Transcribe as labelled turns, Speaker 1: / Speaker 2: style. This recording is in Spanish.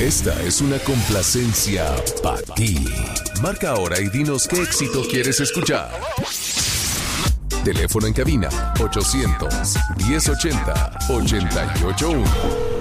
Speaker 1: Esta es una complacencia para ti. Marca ahora y dinos qué éxito quieres escuchar. Teléfono en cabina 800-1080-881.